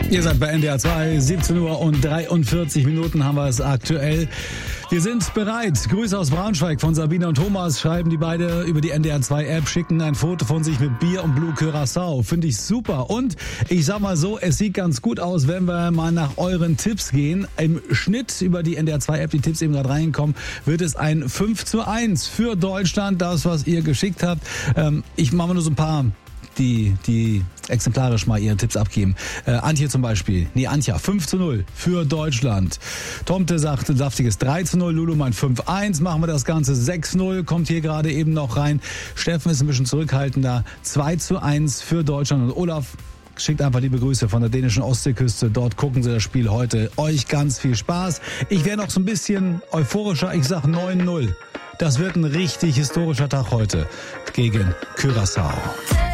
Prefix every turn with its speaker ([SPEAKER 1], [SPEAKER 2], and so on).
[SPEAKER 1] Ihr seid bei NDR 2, 17 Uhr und 43 Minuten haben wir es aktuell. Wir sind bereit. Grüße aus Braunschweig von Sabine und Thomas. Schreiben die beide über die NDR 2 App, schicken ein Foto von sich mit Bier und Blue Curaçao. Finde ich super. Und ich sag mal so, es sieht ganz gut aus, wenn wir mal nach euren Tipps gehen. Im Schnitt über die NDR 2 App, die Tipps eben gerade reinkommen, wird es ein 5:1 für Deutschland. Das, was ihr geschickt habt. Ich mache mal nur so ein paar, die exemplarisch mal ihre Tipps abgeben. Antje zum Beispiel. Anja, 5:0 für Deutschland. Tomte sagt ein saftiges 3:0. Lulu meint 5:1. Machen wir das Ganze 6:0. Kommt hier gerade eben noch rein. Steffen ist ein bisschen zurückhaltender. 2:1 für Deutschland. Und Olaf schickt einfach liebe Grüße von der dänischen Ostseeküste. Dort gucken sie das Spiel heute. Euch ganz viel Spaß. Ich wäre noch so ein bisschen euphorischer. Ich sag 9:0. Das wird ein richtig historischer Tag heute gegen Curaçao.